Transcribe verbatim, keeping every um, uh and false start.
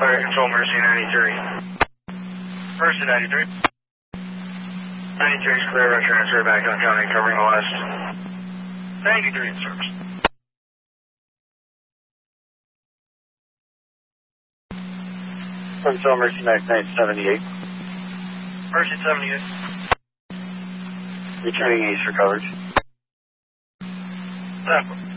Fire Control, Mercy ninety-three. Mercy ninety-three. ninety-three is clear, right transfer back on county, covering the west. ninety-three in service. Control, Mercy ninety-nine seventy-eight. Mercy seventy-eight. Returning east for coverage. That one.